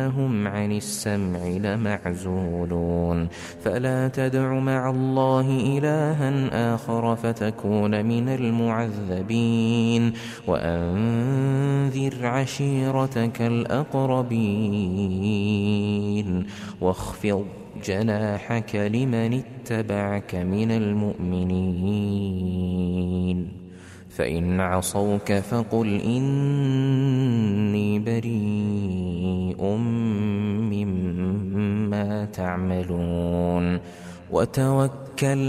هم عن السمع لمعزولون فلا تدع مع الله إلها آخر فتكون من المعذبين وأنذر عشيرتك الأقربين واخفض جناحك لمن اتبعك من المؤمنين فإن عصوك فقل إني بريء مما تعملون وتوكل